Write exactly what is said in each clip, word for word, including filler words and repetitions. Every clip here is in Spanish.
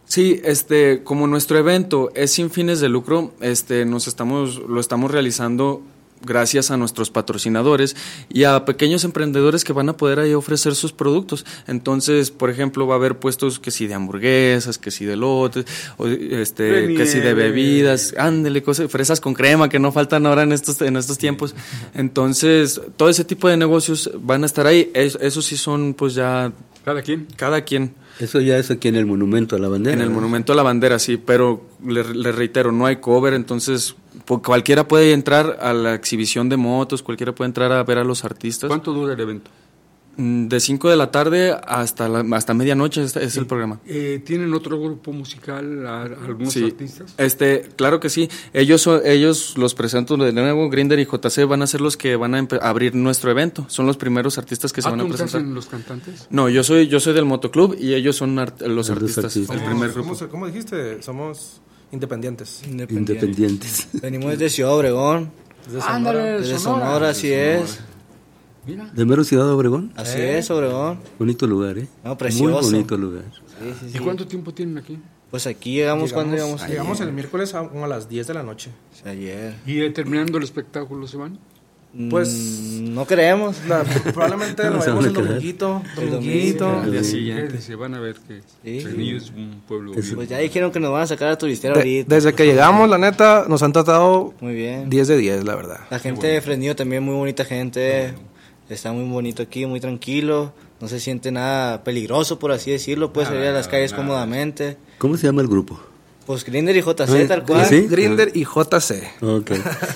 Sí, este, como nuestro evento es sin fines de lucro, este, nos estamos, lo estamos realizando gracias a nuestros patrocinadores y a pequeños emprendedores que van a poder ahí ofrecer sus productos. Entonces, por ejemplo, va a haber puestos que sí de hamburguesas, que sí de lotes, o este, que sí de bebidas, ándele, cosas, fresas con crema que no faltan ahora en estos, en estos tiempos. Entonces, todo ese tipo de negocios van a estar ahí. Es, esos sí son, pues ya. ¿Cada quien? Cada quien. Eso ya es aquí en el Monumento a la Bandera. En el Monumento a la Bandera, sí, pero le, le reitero, no hay cover, entonces pues, cualquiera puede entrar a la exhibición de motos, cualquiera puede entrar a ver a los artistas. ¿Cuánto dura el evento? De cinco de la tarde hasta la, hasta medianoche es, es sí. el programa. Eh, ¿Tienen otro grupo musical, a, a algunos sí. artistas? Este, claro que sí. Ellos son, ellos los presento de nuevo. Grinder y J C van a ser los que van a abrir nuestro evento. Son los primeros artistas que se ¿Ah, van a presentar. ¿Hacen los cantantes? No, yo soy yo soy del motoclub y ellos son art, los artistas. artistas. El primer grupo. ¿Cómo, ¿Cómo dijiste? Somos independientes. Independientes. Independientes. Venimos de Ciudad Obregón. Desde Sonora. Ándale, Desde Sonora. Sonora, así Sonora. es. Mira. ¿De mero Ciudad Obregón? Así ¿Eh? es, Obregón. Bonito lugar, ¿eh? No, precioso. Muy bonito lugar. Sí, sí, ¿Y sí. cuánto tiempo tienen aquí? Pues aquí llegamos, cuando llegamos. Llegamos, llegamos el miércoles a, como a las diez de la noche. Sí, ayer. ¿Y eh, terminando el espectáculo se van? Pues Mm, no creemos. la- probablemente No, nos se van vemos a el quedar. dominguito, El dominguito. domingo. Al día Sí. siguiente. Se van a ver que Sí. Fresnillo es un pueblo Es- bien. Pues ya dijeron que nos van a sacar a turistear De- ahorita. desde que llegamos, la neta, nos han tratado Muy bien. diez de diez, la verdad. La gente de Fresnillo también muy bonita gente. Está muy bonito aquí, muy tranquilo. No se siente nada peligroso, por así decirlo. Puede salir a las calles cómodamente. ¿Cómo se llama el grupo? Pues Grinder y J C, Ah, tal cual. ¿sí? Grinder y J C. Ok.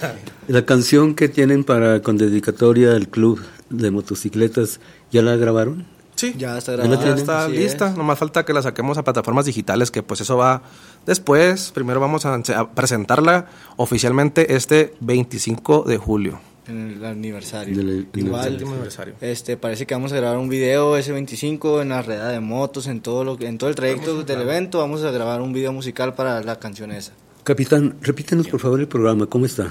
La canción que tienen para con dedicatoria al club de motocicletas, ¿ya la grabaron? Sí, Ya está ¿Ya la grabado. ya tienen? está así lista. es. Nomás falta que la saquemos a plataformas digitales, que pues eso va después. Primero vamos a, a presentarla oficialmente este veinticinco de julio. En el aniversario. Del- en el Igual, Séptimo aniversario. este, parece que vamos a grabar un video ese veinticinco en la redada de motos, en todo lo que, en todo el trayecto del evento. Vamos a grabar un video musical para la canción esa. Capitán, repítenos por favor el programa, ¿cómo está?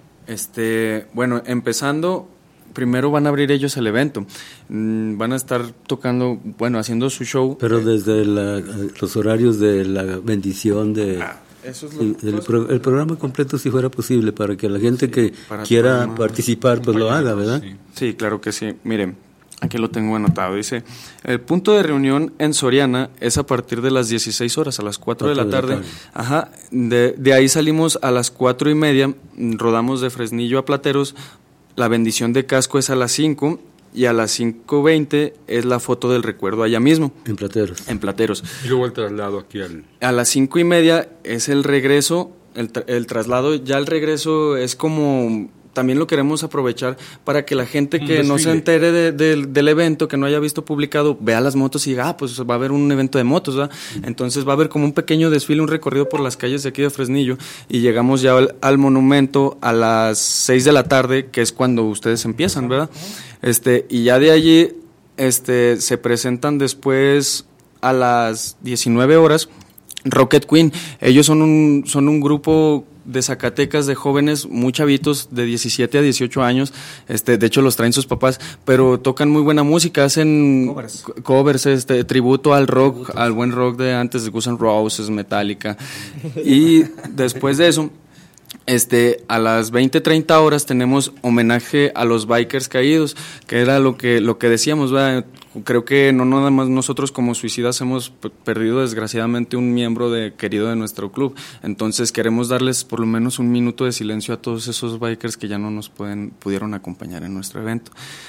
Este, bueno, empezando, primero van a abrir ellos el evento. Mm, van a estar tocando, bueno, haciendo su show. Pero desde la- los horarios de la bendición de... Eso es lo Sí, el, pro- el programa completo si fuera posible para que la gente que para el quiera programa, participar pues lo haga, ¿verdad? Sí. Sí, claro que sí. Miren, aquí lo tengo anotado. Dice, el punto de reunión en Soriana es a partir de las dieciséis horas, a las cuatro de la Cuatro de la tarde. tarde. Ajá, de, de ahí salimos a las cuatro y media, rodamos de Fresnillo a Plateros, la bendición de casco es a las cinco y a las cinco veinte es la foto del recuerdo allá mismo, En Plateros. en Plateros. Y luego el traslado aquí al... A las cinco y media es el regreso, el, tra- el traslado, ya el regreso es como, también lo queremos aprovechar para que la gente Un que no se desfile. entere de- del- del evento, que no haya visto publicado, vea las motos y diga, ah, pues va a haber un evento de motos, ¿verdad? Entonces va a haber como un pequeño desfile, un recorrido por las calles de aquí de Fresnillo y llegamos ya al, al monumento a las seis de la tarde, que es cuando ustedes empiezan, ¿verdad? Este, y ya de allí este, se presentan después a las diecinueve horas Rocket Queen. Ellos son un, son un grupo de Zacatecas de jóvenes muy chavitos de diecisiete a dieciocho años, este, de hecho los traen sus papás, pero tocan muy buena música, hacen Covers. co- covers, este, tributo al rock, Tributos. al buen rock de antes de Guns N' Roses, Metallica, y después de eso, este, a las veinte treinta horas tenemos homenaje a los bikers caídos, que era lo que, lo que decíamos, ¿verdad? Creo que no nada más nosotros como suicidas hemos p- perdido desgraciadamente un miembro de, querido de nuestro club, entonces queremos darles por lo menos un minuto de silencio a todos esos bikers que ya no nos pueden, pudieron acompañar en nuestro evento.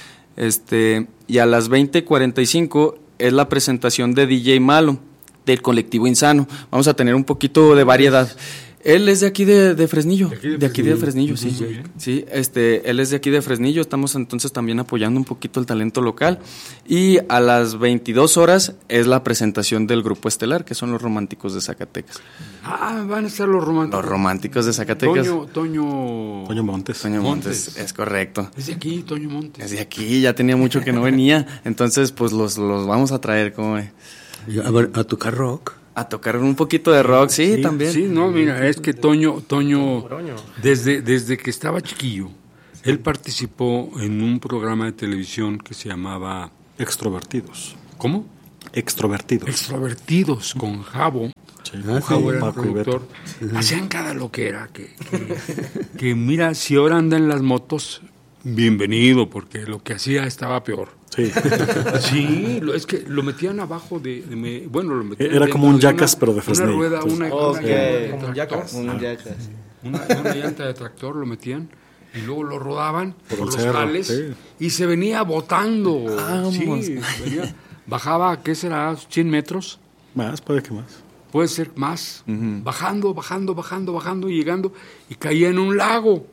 Este, y a las veinte cuarenta y cinco es la presentación de D J Malo, del colectivo Insano. Vamos a tener un poquito de variedad. Él es de aquí de, de Fresnillo, De aquí de de aquí de Fresnillo. Fresnillo, sí. Muy bien. Sí, este, él es de aquí de Fresnillo, estamos entonces también apoyando un poquito el talento local. Y a las veintidós horas es la presentación del grupo estelar, que son los Románticos de Zacatecas. Ah, van a estar los románticos. Los Románticos de Zacatecas. Toño, Toño... Toño Montes. Toño Montes, Montes. es correcto. Es de aquí, Toño Montes. Es de aquí, ya tenía mucho que no venía, entonces pues los, los vamos a traer como ve, A, ver, a tocar rock. a tocar un poquito de rock, sí, Sí, también. Sí, no, mira, es que Toño, Toño, Toño. desde, desde que estaba chiquillo, él participó en un programa de televisión que se llamaba, Extrovertidos. ¿cómo? Extrovertidos. Extrovertidos, con Jabo, Sí. Ah, sí, Jau era el Paco y Beto. productor. Hacían cada loquera. Que, que, que mira, si ahora andan en las motos, bienvenido, porque lo que hacía estaba peor. Sí. Sí, lo, es que lo metían abajo de, de me- bueno, lo metían Era como dentro un de Jackass, una- pero de Fresnillo. Una rueda, una, Ok. una llanta de Como un tractor, Jackass. Un Jackass. una, una llanta de tractor lo metían y luego lo rodaban por, el los cerro, jales sí. y se venía botando. Vamos. Sí, venía- bajaba, ¿qué será? cien metros. Más, puede que más. Puede ser más, bajando, bajando, bajando, bajando y llegando y caía en un lago.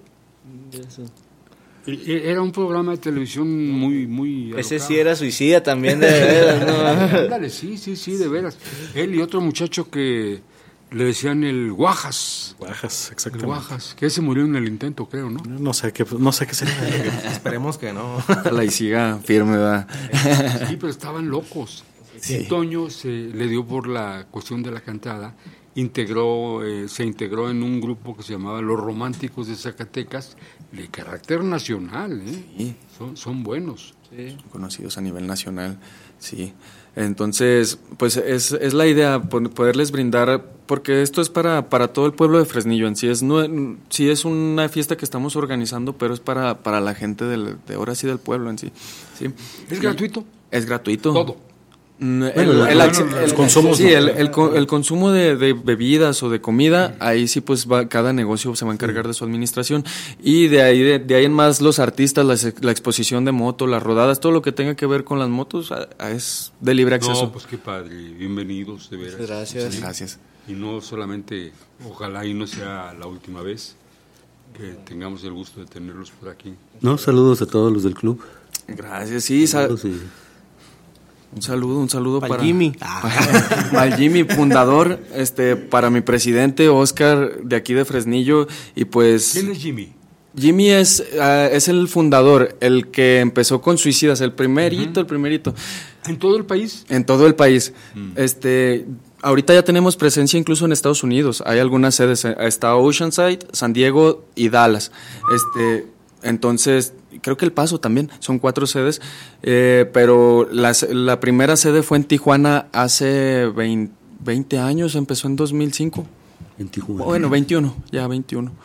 Y- y Era un programa de televisión muy, muy. Ese alocado. sí era suicida también, de veras, ¿no? Ándale, sí, sí, sí, de veras. Él y otro muchacho que le decían el Guajas. Bajas, El exactamente. Guajas, que ese murió en el intento, creo, ¿no? No sé qué, no sé qué sería. Esperemos que no. Ojalá y siga firme, ¿verdad? Sí, pero estaban locos. Y Toño se le dio por la cuestión de la cantada, integró, eh, se integró en un grupo que se llamaba Los Románticos de Zacatecas, de carácter nacional, ¿eh? Sí. Son, son buenos. Conocidos a nivel nacional, sí. Entonces, pues es, es la idea, po- poderles brindar, porque esto es para, para todo el pueblo de Fresnillo en sí, es, no, sí es una fiesta que estamos organizando, pero es para, para la gente del, de ahora sí del pueblo en sí. ¿Sí? ¿Es Y gratuito? Es gratuito. Todo. Mm, El, Bueno, el bueno, acce- los el- consumos sí, no. el, el co- el consumo de, de bebidas o de comida, ahí sí pues va, cada negocio se va a encargar de su administración y de ahí de, de ahí en más los artistas, la, ex- la exposición de moto, las rodadas, todo lo que tenga que ver con las motos a- a- es de libre acceso. No, pues qué padre, bienvenidos, de veras. Gracias. Gracias. Y no solamente, ojalá y no sea la última vez que tengamos el gusto de tenerlos por aquí. No, saludos a todos los del club. Gracias, sí, sa- Saludos y- un saludo, un saludo Pa'l para Jimmy. para el Jimmy, fundador, este, para mi presidente Oscar de aquí de Fresnillo y pues ¿Quién es Jimmy? Jimmy es, ah, es el fundador, el que empezó con Suicidas, el primerito, el primerito, ¿En todo el país? en todo el país. Este, ahorita ya tenemos presencia incluso en Estados Unidos. Hay algunas sedes, eh, está Oceanside, San Diego y Dallas. Este, entonces, creo que El Paso también, son cuatro sedes, eh, pero las- la primera sede fue en Tijuana hace veinte, veinte años, empezó en dos mil cinco. en Tijuana. Bueno, veintiuno, ya veintiuno.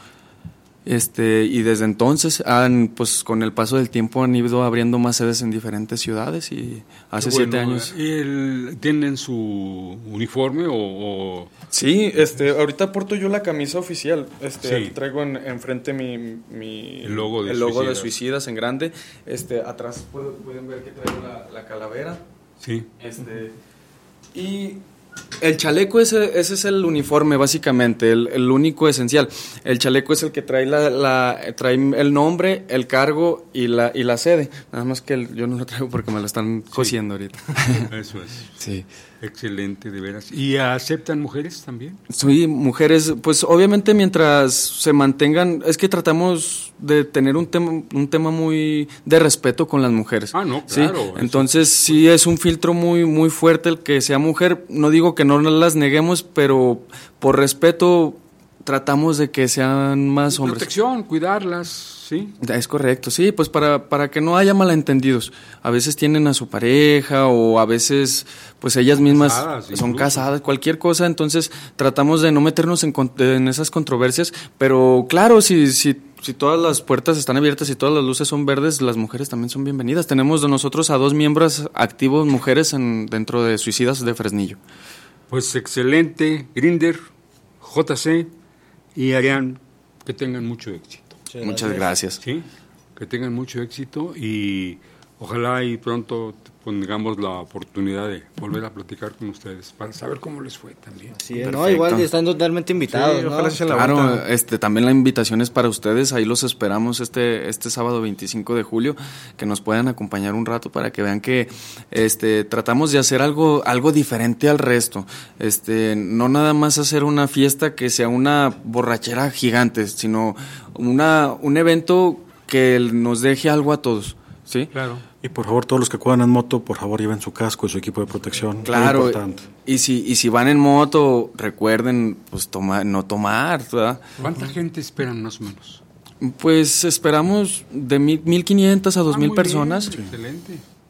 Este, y desde entonces han, pues con el paso del tiempo han ido abriendo más sedes en diferentes ciudades y hace Qué siete bueno. años. ¿Y el- ¿Tienen su uniforme o...? o- Sí, este, ahorita porto yo la camisa oficial. Este, Sí. aquí traigo en, enfrente mi, mi El logo de el logo de Suicidas. Suicidas en grande. Este, atrás puedo- pueden ver que traigo la, la calavera. Sí. Este, y el chaleco, ese, ese es el uniforme, básicamente, el, el único esencial. El chaleco es el que trae la, la trae el nombre, el cargo y la, y la sede. Nada más que el- yo no lo traigo porque me lo están cosiendo ahorita. Eso es. Sí. Excelente, de veras. ¿Y aceptan mujeres también? Sí, mujeres, pues obviamente mientras se mantengan, es que tratamos de tener un tema, un tema muy de respeto con las mujeres. Ah, no, Sí, claro, eso- entonces sí es un filtro muy, muy fuerte el que sea mujer. No digo que no las neguemos, pero por respeto tratamos de que sean más hombres. Protección, cuidarlas, ¿sí? Es correcto, sí, pues para, para que no haya malentendidos. A veces tienen a su pareja o a veces pues ellas mismas Casadas, son incluso. casadas, cualquier cosa, entonces tratamos de no meternos en, con- en esas controversias, pero claro, si, si, si todas las puertas están abiertas y todas las luces son verdes, las mujeres también son bienvenidas. Tenemos de nosotros a dos miembros activos mujeres en, dentro de Suicidas de Fresnillo. Pues excelente, Grinder, J C y Arián, que tengan mucho éxito. Muchas gracias. Sí, que tengan mucho éxito y ojalá y pronto tengamos la oportunidad de volver a platicar con ustedes para saber cómo les fue también. Sí, Perfecto. no, igual están totalmente invitados, Sí, ¿no? ojalá se echen la Claro, vuelta. este, también la invitación es para ustedes, ahí los esperamos este, este sábado veinticinco de julio, que nos puedan acompañar un rato para que vean que este, tratamos de hacer algo, algo diferente al resto, este, no nada más hacer una fiesta que sea una borrachera gigante, sino una, un evento que nos deje algo a todos, ¿sí? Claro. Y por favor, todos los que acudan en moto, por favor, lleven su casco y su equipo de protección. Claro, Muy importante. y si, y si van en moto, recuerden, pues tomar, no tomar, ¿verdad? ¿Cuánta gente esperan más o menos? Pues esperamos de mil, mil quinientas a dos Ah, mil muy personas. bien, excelente.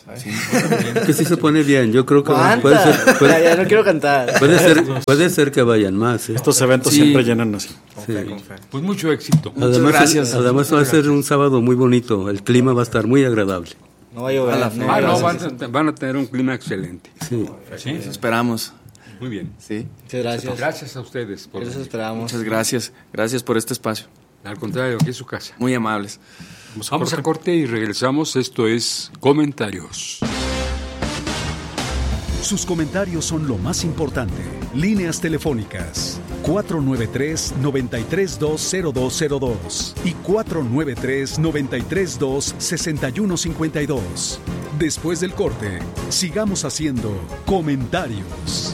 Que sí se pone bien, yo creo que ¿Cuánta? puede ser, puede, ya, ya no quiero cantar. puede ser, puede ser que vayan más. ¿eh? Estos eventos Sí. siempre llenan así. Sí. Pues mucho éxito. Además, gracias. además va a ser un sábado muy bonito, el clima va a estar muy agradable. No va a llover. A la no, fe. Ah, no, gracias. van, a- van a tener un clima excelente. Sí. ¿Sí? Esperamos. Muy bien. Sí. Muchas gracias. Gracias a ustedes por Eso venir. esperamos. Muchas gracias. Gracias por este espacio. Al contrario, aquí es su casa. Muy amables. Vamos a corte y regresamos. Esto es Comentarios. Sus comentarios son lo más importante. Líneas telefónicas cuatro nueve tres, nueve tres dos, cero dos cero dos y cuatro nueve tres, nueve tres dos, seis uno cinco dos. Después del corte, sigamos haciendo comentarios.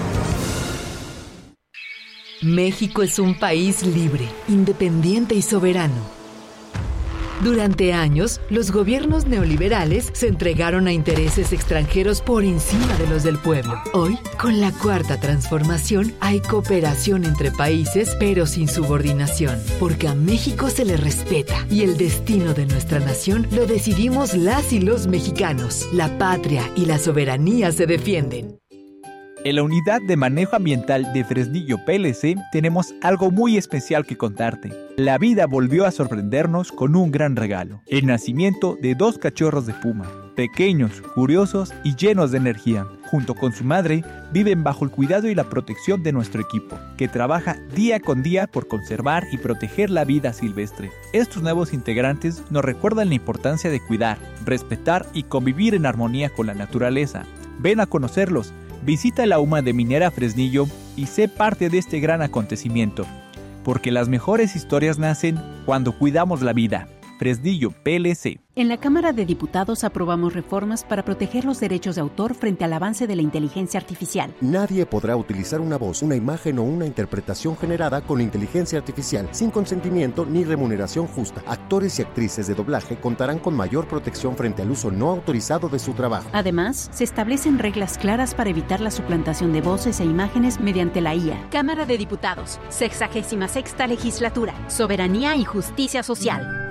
México es un país libre, independiente y soberano. Durante años, los gobiernos neoliberales se entregaron a intereses extranjeros por encima de los del pueblo. Hoy, con la Cuarta Transformación, hay cooperación entre países, pero sin subordinación, porque a México se le respeta y el destino de nuestra nación lo decidimos las y los mexicanos. La patria y la soberanía se defienden. En la Unidad de Manejo Ambiental de Fresnillo P L C tenemos algo muy especial que contarte. La vida volvió a sorprendernos con un gran regalo: el nacimiento de dos cachorros de puma, pequeños, curiosos y llenos de energía. Junto con su madre, viven bajo el cuidado y la protección de nuestro equipo, que trabaja día con día por conservar y proteger la vida silvestre. Estos nuevos integrantes nos recuerdan la importancia de cuidar, respetar y convivir en armonía con la naturaleza. Ven a conocerlos. Visita la U M A de Minera Fresnillo y sé parte de este gran acontecimiento, porque las mejores historias nacen cuando cuidamos la vida. Fresnillo P L C. En la Cámara de Diputados aprobamos reformas para proteger los derechos de autor frente al avance de la inteligencia artificial. Nadie podrá utilizar una voz, una imagen o una interpretación generada con inteligencia artificial sin consentimiento ni remuneración justa. Actores y actrices de doblaje contarán con mayor protección frente al uso no autorizado de su trabajo. Además, se establecen reglas claras para evitar la suplantación de voces e imágenes mediante la I A. Cámara de Diputados, sexagésima sexta legislatura, soberanía y justicia social.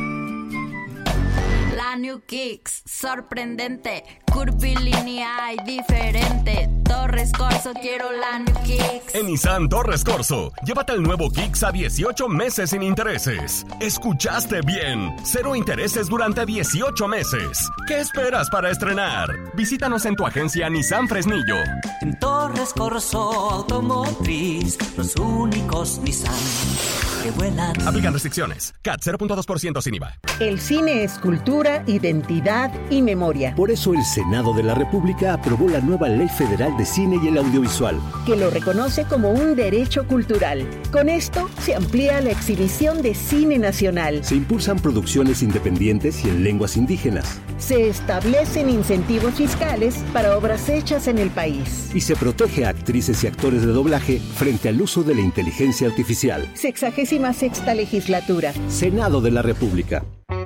La New Kicks, sorprendente, curvilínea y diferente. Torres Corso, quiero la New Kicks. En Nissan Torres Corso, llévate el nuevo Kicks a dieciocho meses sin intereses. ¿Escuchaste bien? Cero intereses durante dieciocho meses. ¿Qué esperas para estrenar? Visítanos en tu agencia Nissan Fresnillo. En Torres Corso Automotriz, los únicos Nissan que vuelan. Aplican restricciones. C A T cero punto dos por ciento sin I V A. El cine es cultura, identidad y memoria. Por eso el Senado de la República aprobó la nueva Ley Federal de Cine y el Audiovisual, que lo reconoce como un derecho cultural. Con esto se amplía la exhibición de cine nacional. Se impulsan producciones independientes y en lenguas indígenas. Se establecen incentivos fiscales para obras hechas en el país. Y se protege a actrices y actores de doblaje frente al uso de la inteligencia artificial. Sexagésima sexta legislatura. Senado de la República.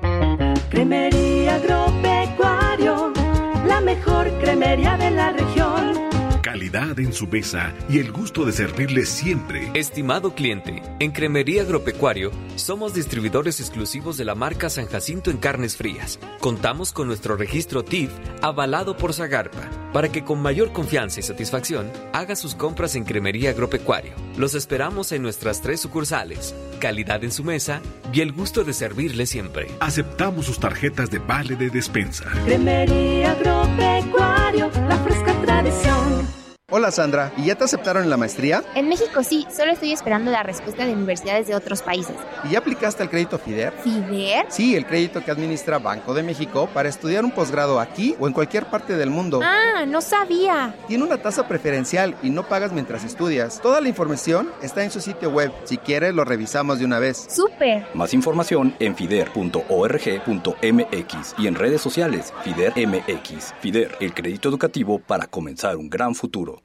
Cremería Agropecuario, la mejor cremería de la región. Calidad en su mesa y el gusto de servirle siempre. Estimado cliente, en Cremería Agropecuario somos distribuidores exclusivos de la marca San Jacinto en carnes frías. Contamos con nuestro registro T I F avalado por Zagarpa para que con mayor confianza y satisfacción haga sus compras en Cremería Agropecuario. Los esperamos en nuestras tres sucursales. Calidad en su mesa y el gusto de servirle siempre. Aceptamos sus tarjetas de vale de despensa. Cremería Agropecuario, la fresca tradición. Hola Sandra, ¿y ya te aceptaron en la maestría? En México sí, solo estoy esperando la respuesta de universidades de otros países. ¿Y ya aplicaste al crédito FIDER? ¿FIDER? Sí, el crédito que administra Banco de México para estudiar un posgrado aquí o en cualquier parte del mundo. Ah, no sabía. Tiene una tasa preferencial y no pagas mientras estudias. Toda la información está en su sitio web. Si quieres, lo revisamos de una vez. ¡Súper! Más información en fider punto org punto m x y en redes sociales FIDER M X. FIDER, el crédito educativo para comenzar un gran futuro.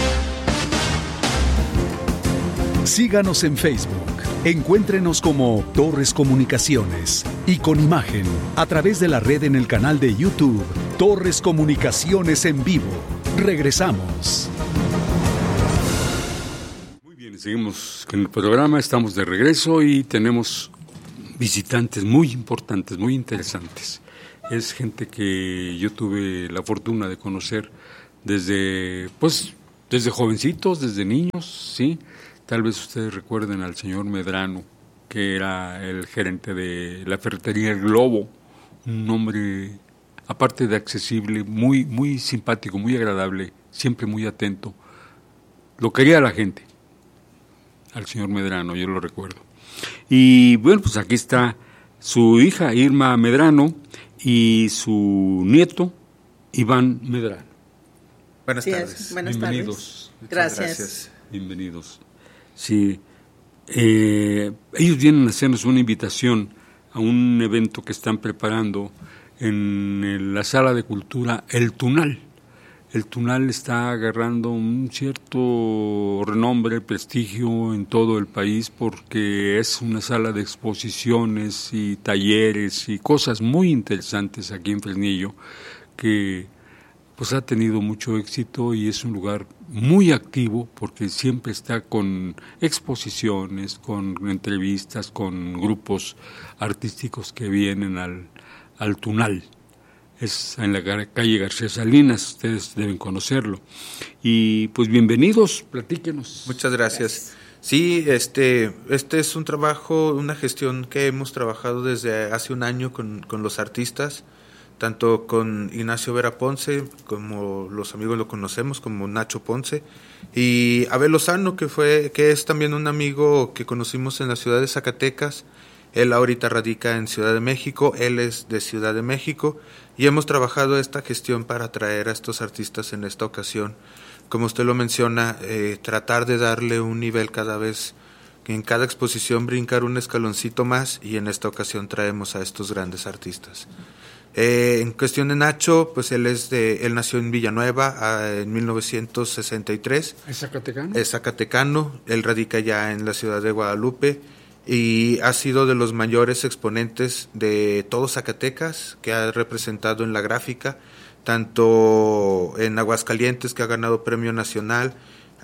Síganos en Facebook. Encuéntrenos como Torres Comunicaciones y con imagen a través de la red en el canal de YouTube Torres Comunicaciones en vivo. Regresamos. Muy bien, seguimos con el programa, estamos de regreso y tenemos visitantes muy importantes, muy interesantes. es gente que yo tuve la fortuna de conocer desde, pues, desde jovencitos, desde niños, sí. Tal vez ustedes recuerden al señor Medrano, que era el gerente de la ferretería El Globo, un hombre, aparte de accesible, muy, muy simpático, muy agradable, siempre muy atento. Lo quería la gente, al señor Medrano, yo lo recuerdo. Y bueno, pues aquí está su hija Irma Medrano y su nieto Iván Medrano. Buenas Sí, tardes. Buenas Bienvenidos. tardes. Gracias. Gracias. Bienvenidos. Sí, eh, ellos vienen a hacernos una invitación a un evento que están preparando en el- la Sala de Cultura El Tunal. El Tunal está agarrando un cierto renombre, prestigio en todo el país porque es una sala de exposiciones y talleres y cosas muy interesantes aquí en Fresnillo que pues ha tenido mucho éxito y es un lugar muy activo porque siempre está con exposiciones, con entrevistas, con grupos artísticos que vienen al, al Tunal. Es en la gar- calle García Salinas, ustedes deben conocerlo. Y pues bienvenidos, platíquenos. Muchas gracias. Sí, este, este es un trabajo, una gestión que hemos trabajado desde hace un año con, con los artistas, tanto con Ignacio Vera Ponce, como los amigos lo conocemos, como Nacho Ponce, y Abel Lozano, que fue, que es también un amigo que conocimos en la ciudad de Zacatecas. Él ahorita radica en Ciudad de México, él es de Ciudad de México, y hemos trabajado esta gestión para traer a estos artistas en esta ocasión. Como usted lo menciona, eh, tratar de darle un nivel cada vez, en cada exposición brincar un escaloncito más, y en esta ocasión traemos a estos grandes artistas. Eh, en cuestión de Nacho, pues él es de, él nació en Villanueva ah, en mil novecientos sesenta y tres. ¿Es zacatecano? Es zacatecano, él radica ya en la ciudad de Guadalupe y ha sido de los mayores exponentes de todo Zacatecas, que ha representado en la gráfica, tanto en Aguascalientes, que ha ganado premio nacional,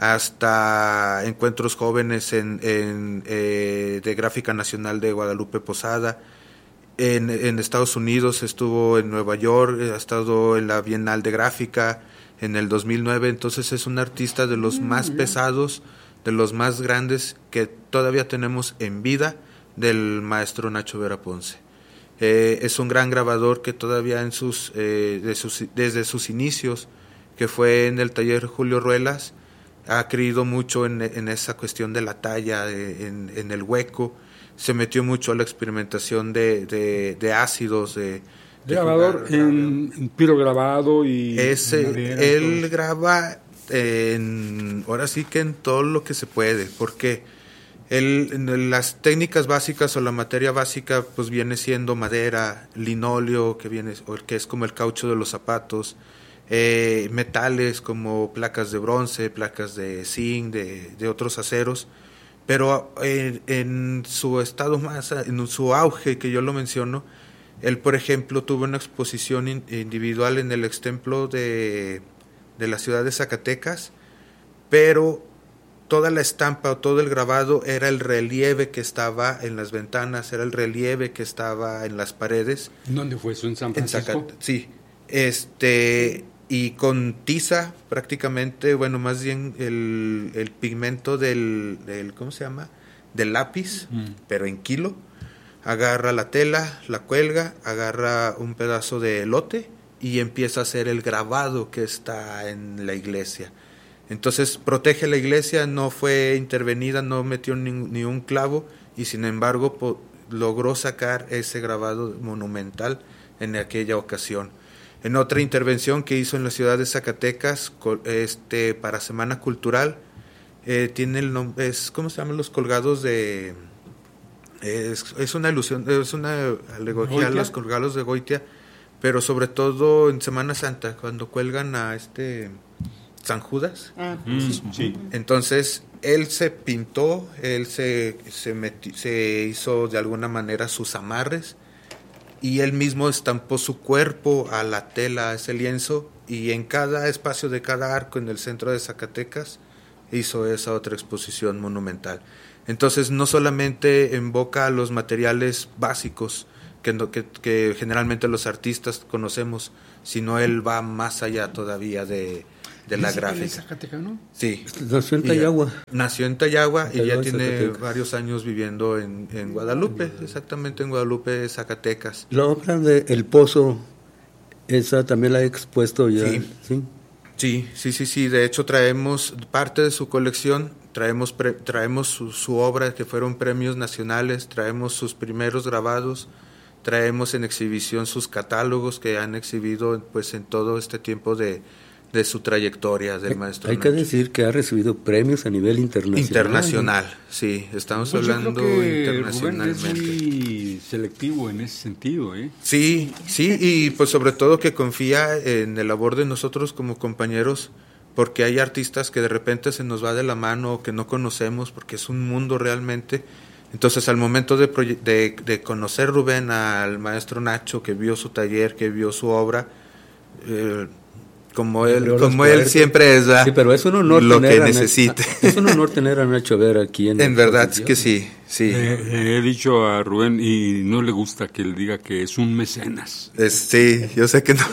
hasta encuentros jóvenes en, en eh, de gráfica nacional de Guadalupe Posada. En, en Estados Unidos estuvo en Nueva York, ha estado en la Bienal de Gráfica en el dos mil nueve, entonces es un artista de los más pesados, de los más grandes que todavía tenemos en vida, del maestro Nacho Vera Ponce. Eh, es un gran grabador que todavía en sus, eh, de sus, desde sus inicios, que fue en el taller Julio Ruelas, ha creído mucho en, en esa cuestión de la talla, de, en, en el hueco, se metió mucho a la experimentación de, de, de ácidos, de, de grabador jugar, en, en pirograbado y ese, madera, él todo. graba en, ahora sí que en todo lo que se puede, porque él, en las técnicas básicas o la materia básica pues viene siendo madera, linóleo, que viene, o que es como el caucho de los zapatos, eh, metales como placas de bronce, placas de zinc, de, de otros aceros, pero en, en su estado más, en su auge, que yo lo menciono, él por ejemplo tuvo una exposición in, individual en el extemplo de, de la ciudad de Zacatecas, pero toda la estampa o todo el grabado era el relieve que estaba en las ventanas, era el relieve que estaba en las paredes. ¿Dónde fue eso? ¿En San Francisco? En Zacat- sí, este, y con tiza prácticamente, bueno, más bien el, el pigmento del, del, ¿cómo se llama? Del lápiz, mm. pero en kilo. Agarra la tela, la cuelga, agarra un pedazo de elote y empieza a hacer el grabado que está en la iglesia. Entonces protege la iglesia, no fue intervenida, no metió ni, ni un clavo, y sin embargo po, logró sacar ese grabado monumental en aquella ocasión. En otra intervención que hizo en la ciudad de Zacatecas, este, para Semana Cultural, eh, tiene el nombre, es, ¿cómo se llaman los colgados de...? Es, es una ilusión, es una alegoría a los colgados de Goitia, pero sobre todo en Semana Santa, cuando cuelgan a este San Judas. Ah, mm, sí. Entonces, él se pintó, él se, se, meti, se hizo de alguna manera sus amarres, y él mismo estampó su cuerpo a la tela, a ese lienzo, y en cada espacio de cada arco en el centro de Zacatecas hizo esa otra exposición monumental. Entonces no solamente invoca los materiales básicos que, no, que, que generalmente los artistas conocemos, sino él va más allá todavía de, de la gráfica. ¿Es zacatecano? Sí. Nació en Tayagua. Y, nació en Tayagua y ya tiene Zacatecas. varios años viviendo en, en Guadalupe, exactamente en Guadalupe, Zacatecas. La obra de El Pozo, esa también la he expuesto ya. Sí. Sí. Sí, sí, sí, sí. De hecho, traemos parte de su colección, traemos pre, traemos su, su obra que fueron premios nacionales, traemos sus primeros grabados, traemos en exhibición sus catálogos que han exhibido pues en todo este tiempo de, de su trayectoria del maestro Hay Nacho. que decir que ha recibido premios a nivel internacional. Internacional, sí, estamos Pues hablando yo creo que internacionalmente. Rubén es muy selectivo en ese sentido, ¿eh? Sí, sí, y pues sobre todo que confía en el labor de nosotros como compañeros, porque hay artistas que de repente se nos va de la mano o que no conocemos, porque es un mundo realmente. Entonces, al momento de, proye- de, de conocer Rubén al maestro Nacho, que vio su taller, que vio su obra, eh, como él, Abrió como las él puertas. siempre es, ¿verdad? Sí, pero es un honor lo tener que a Nacho- necesite. Es un honor tener a Nacho Vera aquí en En la verdad exposición. que sí, sí. Eh, he dicho a Rubén y no le gusta que él diga que es un mecenas. Es, sí, yo sé que no,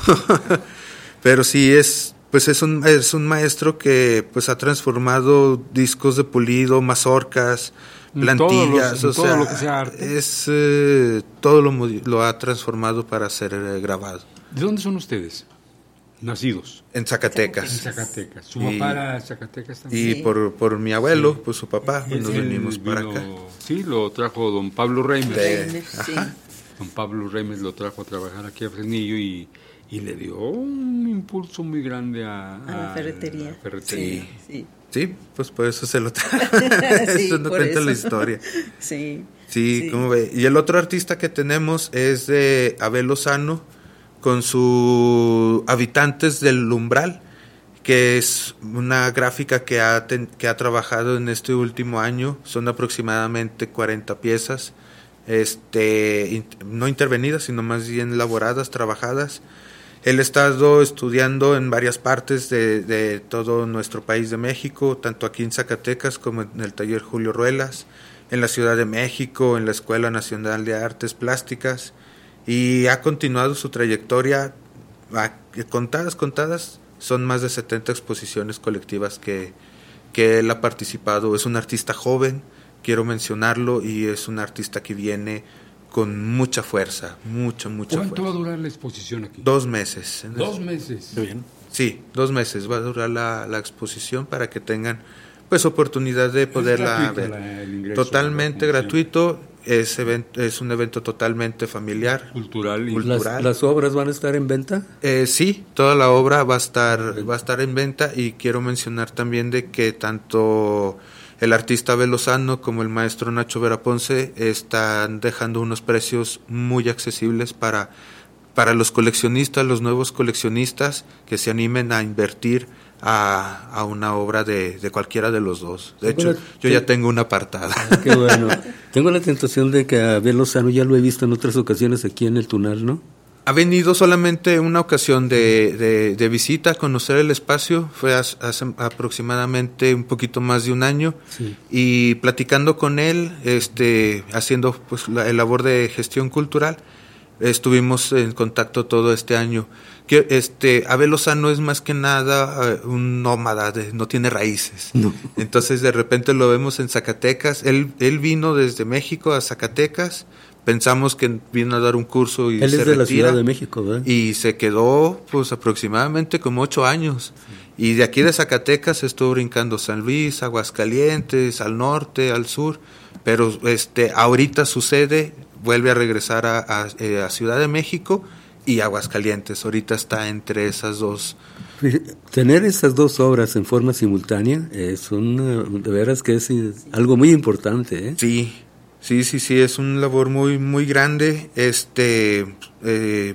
pero sí es, pues es un es un maestro que pues ha transformado discos de pulido, mazorcas, En plantillas, todos los- en o todo sea, lo que sea arte. es eh, todo lo modi- lo ha transformado para ser eh, grabado. ¿De dónde son ustedes? Nacidos. En Zacatecas. En Zacatecas. ¿Su Y- papá era de Zacatecas Y también? Sí. por por mi abuelo, Sí. pues su papá, pues nos Él venimos para vino- acá. Sí, lo trajo don Pablo Reimes. De- Reimes, sí. Ajá. Don Pablo Reimes lo trajo a trabajar aquí a Fresnillo y, y le dio un impulso muy grande a, A la ferretería. la ferretería. Sí. Sí. Sí, pues por eso se lo trae. Sí, Eso no por cuenta eso. la historia. Sí. Sí, Sí. ¿cómo ve? Y el otro artista que tenemos es de Abel Lozano con su Habitantes del Umbral, que es una gráfica que ha, ten- que ha trabajado en este último año. Son aproximadamente cuarenta piezas, este, in- no intervenidas, sino más bien elaboradas, trabajadas. Él ha estado estudiando en varias partes de, de todo nuestro país de México, tanto aquí en Zacatecas como en el taller Julio Ruelas, en la Ciudad de México, en la Escuela Nacional de Artes Plásticas, y ha continuado su trayectoria. A, contadas, contadas, son más de setenta exposiciones colectivas que, que él ha participado. Es un artista joven, quiero mencionarlo, y es un artista que viene con mucha fuerza, mucha, mucha ¿Cuánto fuerza. va a durar la exposición aquí? Dos meses. Dos meses. Bien. Sí, dos meses va a durar la, la exposición para que tengan pues oportunidad de poderla gratuito ver. la- el ingreso, Totalmente ¿no? gratuito, es, evento, es un evento totalmente familiar. Cultural. y- Cultural. ¿Las, ¿Las obras van a estar en venta? Eh, sí, toda la obra va a estar va a estar en venta, y quiero mencionar también de que tanto el artista Abel Lozano como el maestro Nacho Vera Ponce están dejando unos precios muy accesibles para para los coleccionistas, los nuevos coleccionistas que se animen a invertir a, a una obra de, de cualquiera de los dos. De hecho, Bueno, yo ya tengo una apartada. Ah, qué bueno. Tengo la tentación de que a Abel Lozano ya lo he visto en otras ocasiones aquí en el Tunal, ¿no? Ha venido solamente una ocasión de, de, de visita a conocer el espacio, fue hace, hace aproximadamente un poquito más de un año, Sí. y platicando con él, este, haciendo pues la, el labor de gestión cultural, estuvimos en contacto todo este año. Que este Abel Lozano es más que nada uh, un nómada, de, no tiene raíces. No. Entonces de repente lo vemos en Zacatecas. Él él vino desde México a Zacatecas. Pensamos que vino a dar un curso y Él se es de la retira. Ciudad de México, ¿verdad? Y se quedó pues aproximadamente como ocho años. Y de aquí de Zacatecas estuvo brincando San Luis, Aguascalientes, al norte, al sur. Pero este ahorita sucede, vuelve a regresar a, a, eh, a Ciudad de México y Aguascalientes. Ahorita está entre esas dos. Tener esas dos obras en forma simultánea es una, de veras que es algo muy importante, ¿eh? Sí, sí, sí, sí, es un labor muy, muy grande. Este, eh,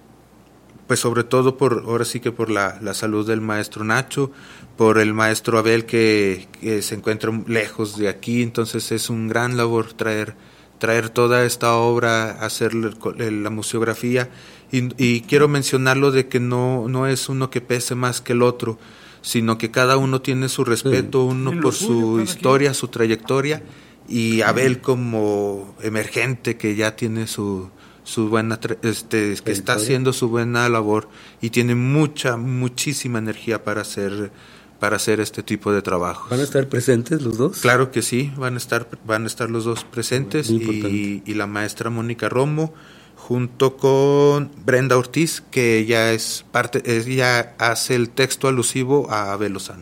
pues sobre todo por, ahora sí que por la, la salud del maestro Nacho, por el maestro Abel que, que se encuentra lejos de aquí, entonces es un gran labor traer, traer toda esta obra, hacer la museografía, y, y quiero mencionarlo de que no, no es uno que pese más que el otro, sino que cada uno tiene su respeto, uno En lo por suyo, su cada historia, su trayectoria, y Abel como emergente que ya tiene su su buena este que está haciendo su buena labor y tiene mucha muchísima energía para hacer para hacer este tipo de trabajos. ¿Van a estar presentes los dos? Claro que sí, van a estar van a estar los dos presentes y, y la maestra Mónica Romo junto con Brenda Ortiz, que ya es parte ella hace el texto alusivo a Abel Lozano.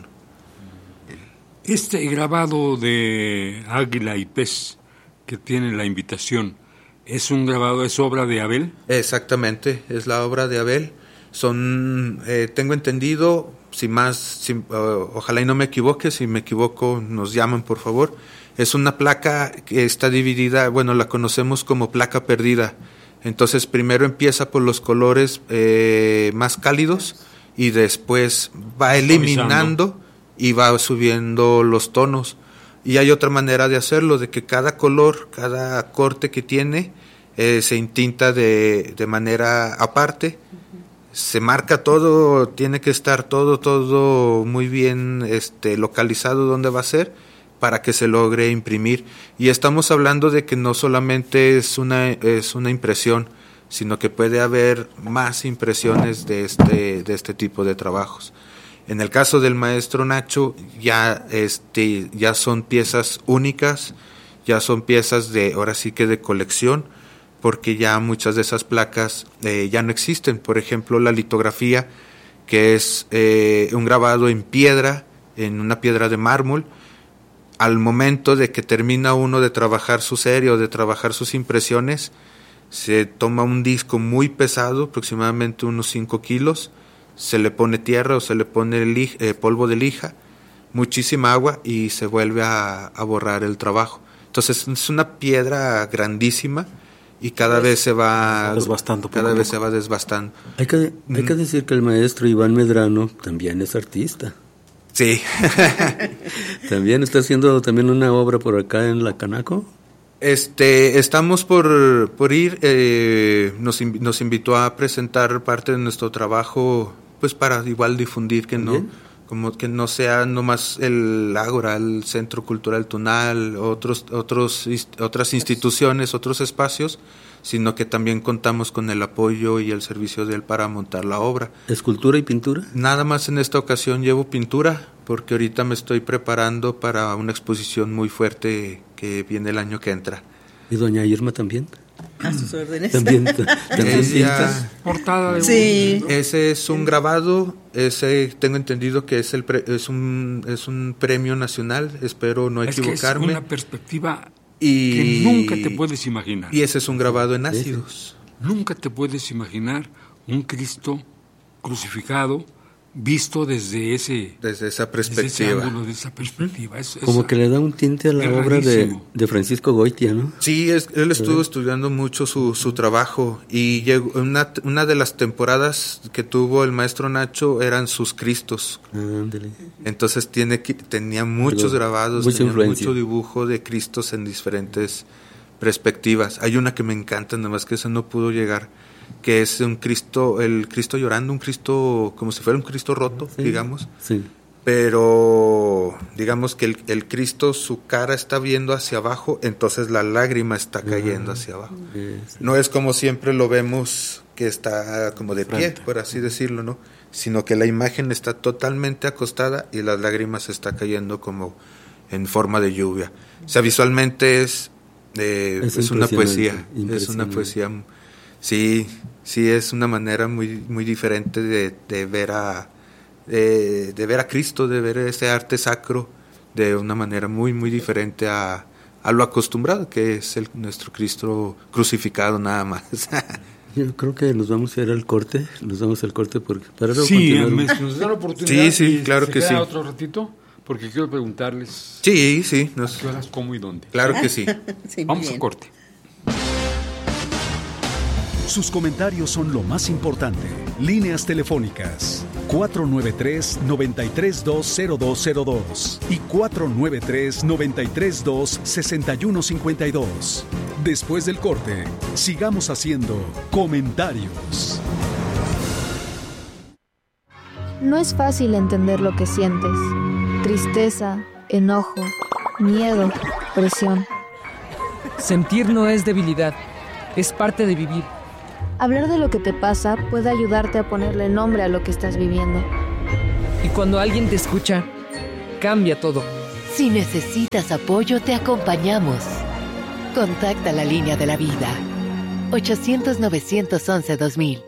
Este grabado de Águila y Pez que tiene la invitación, ¿es un grabado, es obra de Abel? Exactamente, es la obra de Abel. Son, eh, tengo entendido, si más, si, uh, ojalá y no me equivoque, si me equivoco nos llaman por favor. Es una placa que está dividida, bueno, la conocemos como placa perdida. Entonces primero empieza por los colores eh, más cálidos y después va eliminando y va subiendo los tonos. Y hay otra manera de hacerlo, de que cada color, cada corte que tiene, eh, se intinta de, de manera aparte, se marca todo, tiene que estar todo, todo muy bien este, localizado donde va a ser, para que se logre imprimir. Y estamos hablando de que no solamente es una, es una impresión, sino que puede haber más impresiones de este, de este tipo de trabajos. En el caso del maestro Nacho, ya este ya son piezas únicas, ya son piezas de, ahora sí que de colección, porque ya muchas de esas placas eh, ya no existen. Por ejemplo, la litografía, que es eh, un grabado en piedra, en una piedra de mármol. Al momento de que termina uno de trabajar su serie o de trabajar sus impresiones, se toma un disco muy pesado, aproximadamente unos cinco kilos, se le pone tierra o se le pone lija, eh, polvo de lija, muchísima agua y se vuelve a, a borrar el trabajo. Entonces es una piedra grandísima y cada vez se va desbastando, cada vez se va desbastando. Hay que, hay que decir que el maestro Iván Medrano también es artista. Sí. También está haciendo también una obra por acá en la Canaco. Este, estamos por, por ir, eh, nos, nos invitó a presentar parte de nuestro trabajo, pues para igual difundir que no, como que no sea nomás el Ágora, el Centro Cultural Tunal, otros, otros, otras instituciones, otros espacios, sino que también contamos con el apoyo y el servicio de él para montar la obra. ¿Escultura y pintura? Nada más en esta ocasión llevo pintura, porque ahorita me estoy preparando para una exposición muy fuerte que viene el año que entra. ¿Y doña Irma también? A sus órdenes. También, también Ella, portada de sí. un, ese es un grabado, ese tengo entendido que es el pre, es un es un premio nacional, espero no es equivocarme. Que es una perspectiva y, que nunca te puedes imaginar. Y ese es un grabado en ácidos. Nunca te puedes imaginar un Cristo crucificado visto desde ese desde esa perspectiva, desde ese ángulo, de esa perspectiva. Es, como es, que le da un tinte a la obra de, de Francisco Goitia, ¿no? Sí, es, él estuvo estudiando mucho su, su trabajo y llegó una, una de las temporadas que tuvo el maestro Nacho eran sus Cristos. Ándale. Entonces tiene que, tenía muchos Pero, grabados, tenía mucho dibujo de Cristos en diferentes perspectivas. Hay una que me encanta, nada más que esa no pudo llegar, que es un Cristo, el Cristo llorando, un Cristo como si fuera un Cristo roto, sí, digamos. Sí. Pero digamos que el, el Cristo, su cara está viendo hacia abajo, entonces la lágrima está cayendo hacia abajo. Sí, sí. No es como siempre lo vemos, que está como de pie, por así decirlo, ¿no? Sino que la imagen está totalmente acostada y las lágrimas está cayendo como en forma de lluvia. O sea, visualmente es, eh, es, es una poesía, es una poesía. Sí, sí, es una manera muy muy diferente de, de ver a de, de ver a Cristo, de ver ese arte sacro de una manera muy muy diferente a, a lo acostumbrado que es el nuestro Cristo crucificado nada más. Yo creo que nos vamos a ir al corte, nos vamos al corte porque para sí, me, nos da la oportunidad. Sí, sí, claro ¿se que queda sí. Otro ratito, porque quiero preguntarles. Sí, sí, nos... ¿a qué horas, cómo y dónde? Claro que sí. sí vamos bien. a corte. Sus comentarios son lo más importante. Líneas telefónicas cuatro nueve tres, nueve tres dos, cero dos cero dos y cuatro nueve tres, nueve tres dos, seis uno cinco dos. Después del corte, sigamos haciendo comentarios. No es fácil entender lo que sientes. Tristeza, enojo, miedo, presión. Sentir no es debilidad, es parte de vivir. Hablar de lo que te pasa puede ayudarte a ponerle nombre a lo que estás viviendo. Y cuando alguien te escucha, cambia todo. Si necesitas apoyo, te acompañamos. Contacta la línea de la vida. ochocientos, novecientos once, dos mil.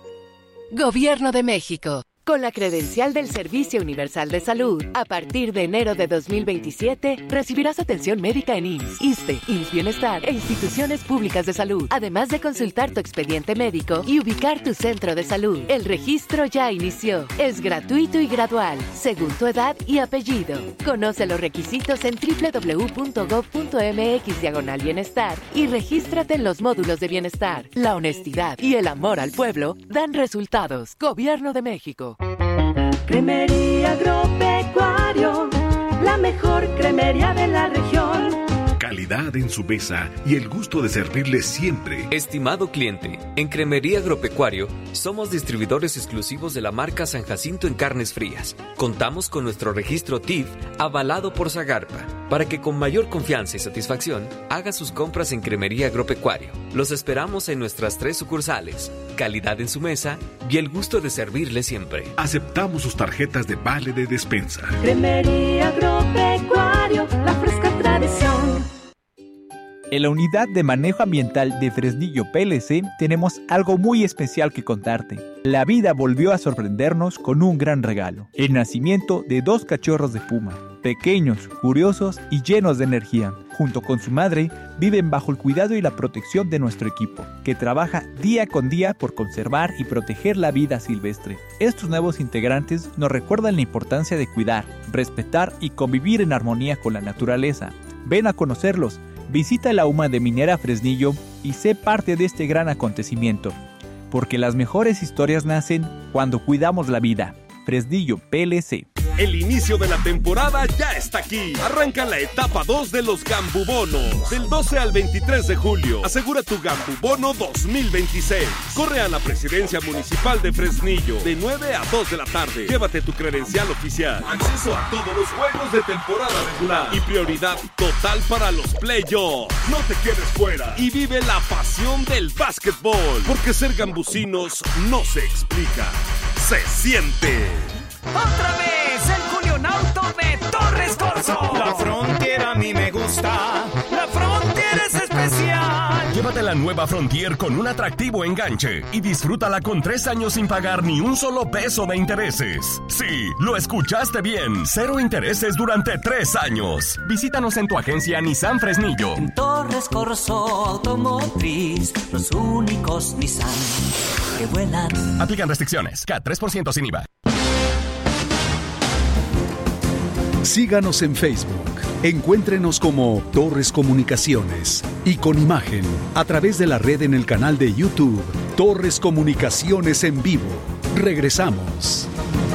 Gobierno de México. Con la credencial del Servicio Universal de Salud, a partir de enero de dos mil veintisiete, recibirás atención médica en I M S S, ISSSTE, I M S S Bienestar e instituciones públicas de salud, además de consultar tu expediente médico y ubicar tu centro de salud. El registro ya inició. Es gratuito y gradual, según tu edad y apellido. Conoce los requisitos en doble u doble u doble u punto gob punto eme equis diagonal bienestar y regístrate en los módulos de bienestar. La honestidad y el amor al pueblo dan resultados. Gobierno de México. Cremería Agropecuario, la mejor cremería de la región. Calidad en su mesa y el gusto de servirle siempre. Estimado cliente, en Cremería Agropecuario somos distribuidores exclusivos de la marca San Jacinto en carnes frías. Contamos con nuestro registro T I F avalado por Zagarpa, para que con mayor confianza y satisfacción haga sus compras en Cremería Agropecuario. Los esperamos en nuestras tres sucursales. Calidad en su mesa y el gusto de servirle siempre. Aceptamos sus tarjetas de vale de despensa. Cremería Agropecuario, la fresca tradición. En la Unidad de Manejo Ambiental de Fresnillo P L C tenemos algo muy especial que contarte. La vida volvió a sorprendernos con un gran regalo: el nacimiento de dos cachorros de puma, pequeños, curiosos y llenos de energía. Junto con su madre, viven bajo el cuidado y la protección de nuestro equipo, que trabaja día con día por conservar y proteger la vida silvestre. Estos nuevos integrantes nos recuerdan la importancia de cuidar, respetar y convivir en armonía con la naturaleza. Ven a conocerlos. Visita la U M A de Minera Fresnillo y sé parte de este gran acontecimiento, porque las mejores historias nacen cuando cuidamos la vida. Fresnillo P L C. El inicio de la temporada ya está aquí. Arranca la etapa dos de los Gambubonos. Del doce al veintitrés de julio. Asegura tu Gambubono dos mil veintiséis. Corre a la Presidencia Municipal de Fresnillo de nueve a dos de la tarde. Llévate tu credencial oficial. Acceso a todos los juegos de temporada regular. Y prioridad total para los playoffs. No te quedes fuera. Y vive la pasión del básquetbol. Porque ser gambusinos no se explica. Se siente. ¡Otra vez! ¡El Julionauto de Torres Corzo! La Frontier a mí me gusta. ¡La Frontier es especial! Llévate la nueva Frontier con un atractivo enganche y disfrútala con tres años sin pagar ni un solo peso de intereses. Sí, lo escuchaste bien. Cero intereses durante tres años. Visítanos en tu agencia Nissan Fresnillo. En Torres Corzo Automotriz, los únicos Nissan que vuelan. Aplican restricciones. C A T tres por ciento sin I V A. Síganos en Facebook. Encuéntrenos como Torres Comunicaciones y con imagen a través de la red en el canal de YouTube Torres Comunicaciones en vivo. Regresamos.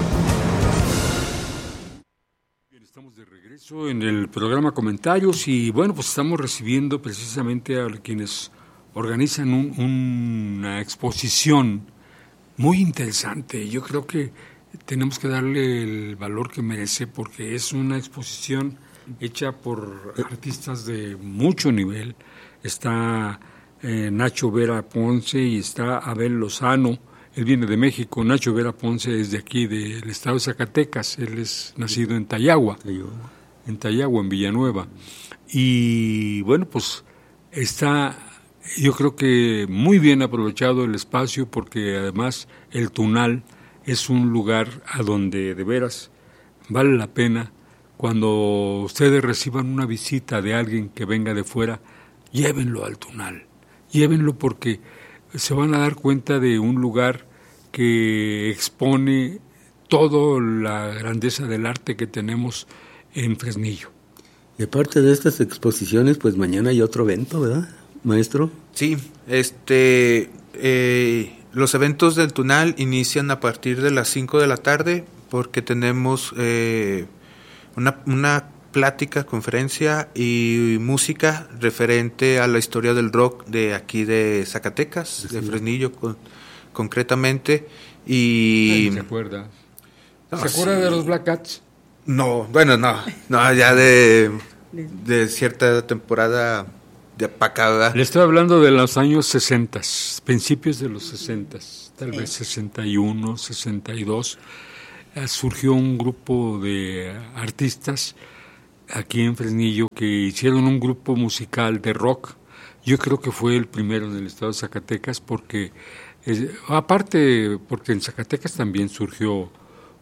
Bien, estamos de regreso en el programa Comentarios y bueno, pues estamos recibiendo precisamente a quienes organizan un, una exposición muy interesante. Yo creo que tenemos que darle el valor que merece porque es una exposición hecha por artistas de mucho nivel. Está eh, Nacho Vera Ponce y está Abel Lozano. Él viene de México. Nacho Vera Ponce es de aquí, del estado de Zacatecas. Él es nacido en Tayagua, en Tayagua, en Villanueva. Y bueno, pues está, yo creo que muy bien aprovechado el espacio porque además el Tunal es un lugar a donde de veras vale la pena. Cuando ustedes reciban una visita de alguien que venga de fuera, llévenlo al Tunal, llévenlo porque se van a dar cuenta de un lugar que expone toda la grandeza del arte que tenemos en Fresnillo. Y aparte de estas exposiciones, pues mañana hay otro evento, ¿verdad, maestro? Sí, este... Eh... Los eventos del Tunal inician a partir de las cinco de la tarde porque tenemos eh, una, una plática, conferencia y música referente a la historia del rock de aquí de Zacatecas, sí, de Fresnillo con, concretamente. Y ¿se acuerda? ¿Se no, acuerda sí. de los Black Cats? No, bueno, no, no, ya de, de cierta temporada de para acá. Le estoy hablando de los años sesenta, principios de los sesenta, tal vez sesenta y uno, sesenta y dos. Eh, surgió un grupo de artistas aquí en Fresnillo que hicieron un grupo musical de rock. Yo creo que fue el primero en el estado de Zacatecas porque, eh, aparte, porque en Zacatecas también surgió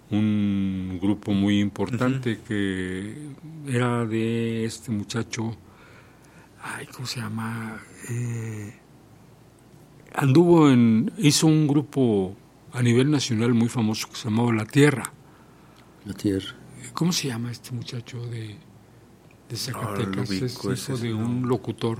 un grupo muy importante uh-huh. que era de este muchacho, ay, ¿cómo se llama? Eh, anduvo en, hizo un grupo a nivel nacional muy famoso que se llamaba La Tierra. La Tierra. ¿Cómo se llama este muchacho de, de Zacatecas? No, es hijo ese, de no. un locutor.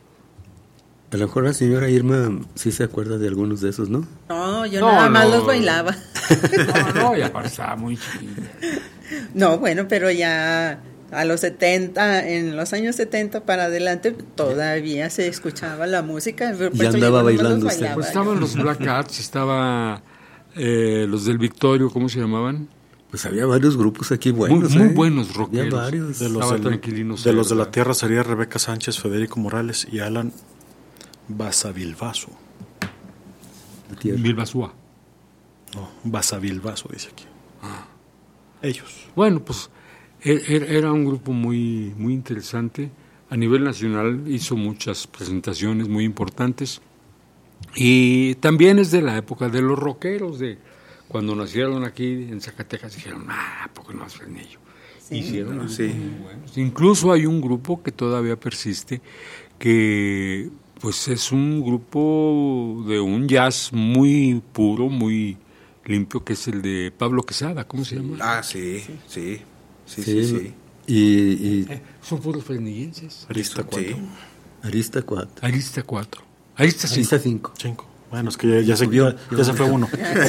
A lo mejor la señora Irma sí se acuerda de algunos de esos, ¿no? No, yo no, nada no. más los bailaba. No, no, ya estaba muy chiquilla. No, bueno, pero ya a los setenta, en los años setenta para adelante, todavía se escuchaba la música. Y andaba bailando usted. Pues estaban los Black Cats, estaba eh, los del Victorio, ¿cómo se llamaban? Pues había varios grupos aquí buenos. Muy, muy ¿eh? buenos rockeros. Había varios. De los, del, de, los de la Tierra sería Rebeca Sánchez, Federico Morales y Alan Basavilbaso. Bilbasúa. No, Basavilbaso dice aquí. Ah. Ellos. Bueno, pues er, era un grupo muy, muy interesante. A nivel nacional hizo muchas presentaciones muy importantes. Y también es de la época de los rockeros, de cuando nacieron aquí en Zacatecas, dijeron, ah, ¿por qué no es Fresnillo? Sí. Hicieron grupos sí. muy buenos. Incluso hay un grupo que todavía persiste, que pues es un grupo de un jazz muy puro, muy limpio, que es el de Pablo Quesada, ¿cómo se llama? Ah, sí, sí, sí, sí, sí. sí, sí. Y, y eh, son puros fresnillenses. Arista cuatro. Sí. Arista cuatro. Arista cuatro. Arista cinco. cinco. Bueno, es que ya, ya, se, ya, ya se fue uno.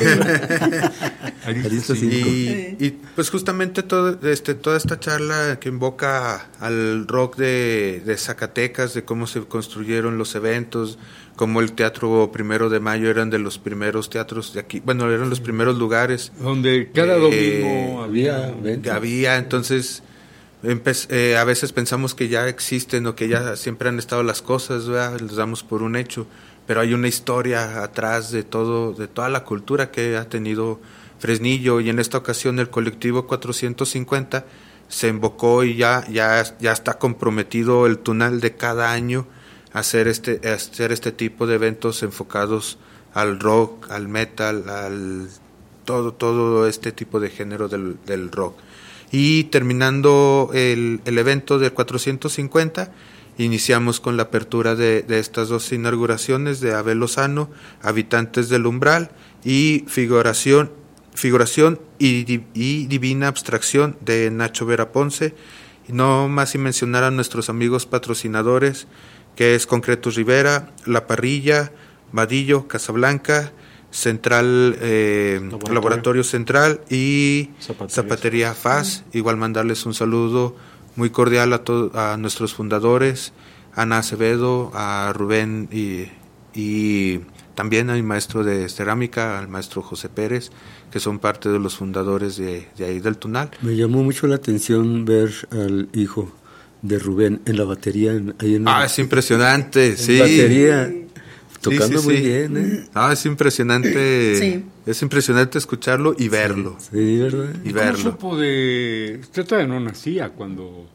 Arista cinco. Y, y pues justamente todo, este, toda esta charla que invoca al rock de, de Zacatecas, de cómo se construyeron los eventos, como el Teatro Primero de Mayo eran de los primeros teatros de aquí, bueno, eran los primeros lugares. Donde cada domingo eh, había... Que había, entonces... Eh, a veces pensamos que ya existen o que ya siempre han estado las cosas, ¿verdad? Los damos por un hecho, pero hay una historia atrás de todo, de toda la cultura que ha tenido Fresnillo, y en esta ocasión el colectivo cuatrocientos cincuenta se invocó y ya, ya, ya está comprometido el Tunal de cada año a hacer este, a hacer este tipo de eventos enfocados al rock, al metal, al todo, todo este tipo de género del, del rock. Y terminando el, el evento del cuatrocientos cincuenta, iniciamos con la apertura de, de estas dos inauguraciones de Abel Lozano, Habitantes del Umbral, y Figuración, figuración y, y Divina Abstracción de Nacho Vera Ponce. Y no más sin mencionar a nuestros amigos patrocinadores, que es Concretos Rivera, La Parrilla, Vadillo, Casablanca, Central, eh, Laboratorio. Laboratorio Central y Zapatería, Zapatería F A S. Igual mandarles un saludo muy cordial a, to- a nuestros fundadores, Ana Acevedo, a Rubén y, y también al maestro de cerámica, al maestro José Pérez, que son parte de los fundadores de, de ahí del Tunal. Me llamó mucho la atención ver al hijo de Rubén en la batería. En, ahí en ah, el, es impresionante, en sí. batería. Tocando sí, sí, muy sí. bien, ¿eh? Ah, es impresionante. Sí. Es impresionante escucharlo y verlo. Sí, sí, ¿verdad? Y ¿Cómo verlo. supo de...? Usted todavía no nacía cuando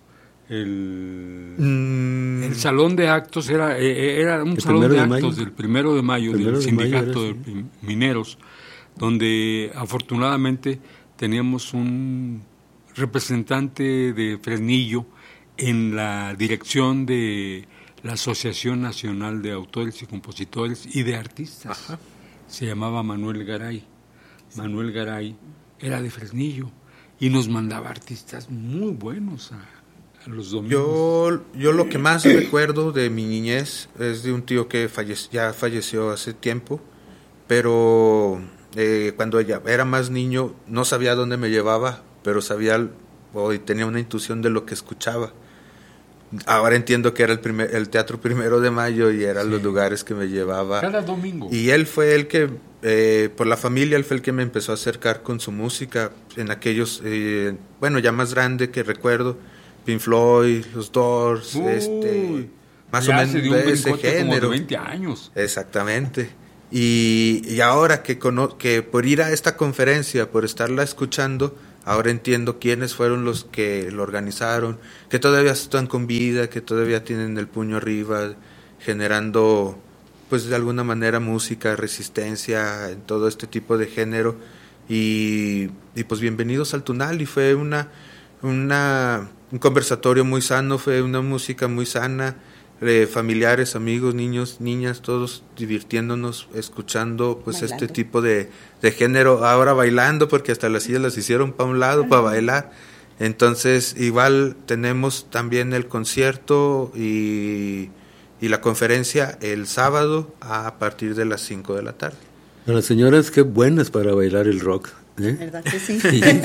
el, mm. el salón de actos era era un salón de, de actos mayo. del primero de mayo primero del de sindicato mayo era, de sí. mineros, donde afortunadamente teníamos un representante de Fresnillo en la dirección de la Asociación Nacional de Autores y Compositores y de Artistas. Ajá. Se llamaba Manuel Garay. Manuel Garay era de Fresnillo y nos mandaba artistas muy buenos a, a los domingos. Yo, yo lo que más recuerdo de mi niñez es de un tío que falle- ya falleció hace tiempo, pero eh, cuando ella era más niño no sabía dónde me llevaba, pero sabía o tenía una intuición de lo que escuchaba. Ahora entiendo que era el primer, el Teatro Primero de Mayo y eran sí. los lugares que me llevaba. Cada domingo. Y él fue el que, eh, por la familia, él fue el que me empezó a acercar con su música en aquellos, eh, bueno, ya más grande que recuerdo, Pink Floyd, los Doors, Uy, este, más ya o menos se dio un de ese brincote como de género. veinte años. Exactamente. Y, y ahora que, cono- que por ir a esta conferencia, por estarla escuchando, ahora entiendo quiénes fueron los que lo organizaron, que todavía están con vida, que todavía tienen el puño arriba, generando, pues de alguna manera, música, resistencia, en todo este tipo de género. Y, y pues bienvenidos al Tunal. Y fue una, una, un conversatorio muy sano, fue una música muy sana. Eh, familiares, amigos, niños, niñas, todos divirtiéndonos, escuchando pues bailando. Este tipo de, de género, ahora bailando, porque hasta las sillas las hicieron para un lado, para bailar. Entonces igual tenemos también el concierto y, y la conferencia el sábado a partir de las cinco de la tarde. A las señoras qué buenas para bailar el rock, ¿eh? ¿Verdad que sí?